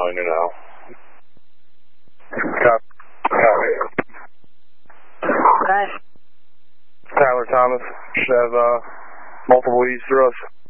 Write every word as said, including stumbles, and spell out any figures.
line you now. Copy. Copy. Okay. Tyler Thomas should have uh, multiple E's through us.